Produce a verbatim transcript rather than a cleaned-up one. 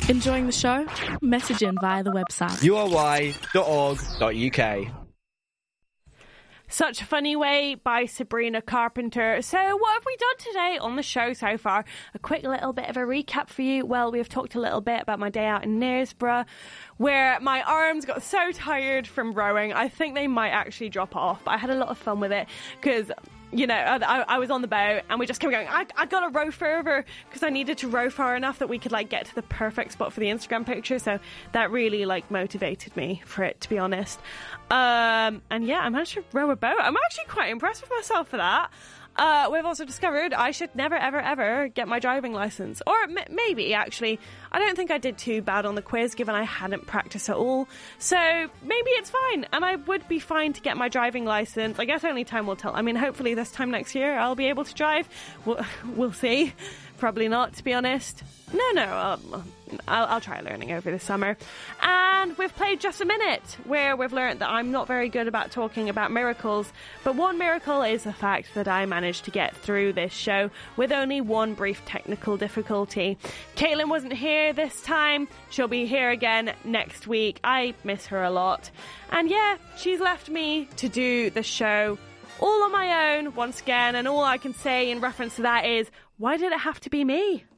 Enjoying the show? Message in via the website u r y dot org dot u k. Such a Funny Way by Sabrina Carpenter. So what have we done today on the show so far? A quick little bit of a recap for you. Well, we've talked a little bit about my day out in Knaresborough, where my arms got so tired from rowing, I think they might actually drop off. But I had a lot of fun with it because, you know, I, I was on the boat and we just kept going, I, I got to row further because I needed to row far enough that we could, like, get to the perfect spot for the Instagram picture. So that really, like, motivated me for it, to be honest. Um, and yeah, I managed to row a boat. I'm actually quite impressed with myself for that. Uh, we've also discovered I should never, ever, ever get my driving license. Or m- maybe, actually. I don't think I did too bad on the quiz, given I hadn't practiced at all. So maybe it's fine. And I would be fine to get my driving license. I guess only time will tell. I mean, hopefully this time next year I'll be able to drive. We'll, we'll see. Probably not, to be honest. No, no, I'll, I'll, I'll try learning over the summer. And we've played Just a Minute, where we've learnt that I'm not very good about talking about miracles, but one miracle is the fact that I managed to get through this show with only one brief technical difficulty. Caitlin wasn't here this time. She'll be here again next week. I miss her a lot. And yeah, she's left me to do the show all on my own once again, and all I can say in reference to that is, why did it have to be me?